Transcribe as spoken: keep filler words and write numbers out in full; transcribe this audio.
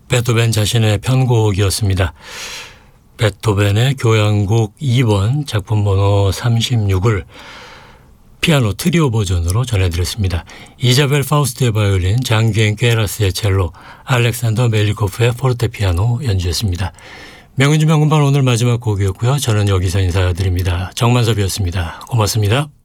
베토벤 자신의 편곡이었습니다. 베토벤의 교향곡 이 번 작품 번호 삼십육을 피아노 트리오 버전으로 전해드렸습니다. 이자벨 파우스트의 바이올린, 장귀엔 꾀라스의 첼로, 알렉산더 멜리코프의 포르테피아노 연주였습니다. 명은주 명금반 오늘 마지막 곡이었고요. 저는 여기서 인사드립니다. 정만섭이었습니다. 고맙습니다.